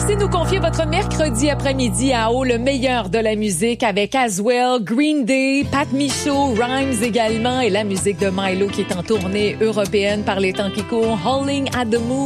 Merci de nous confier votre mercredi après-midi à haut, le meilleur de la musique avec Aswell, Green Day, Pat Michaud, Rhymes également et la musique de Milo qui est en tournée européenne par les temps qui courent, Howling at the Moon.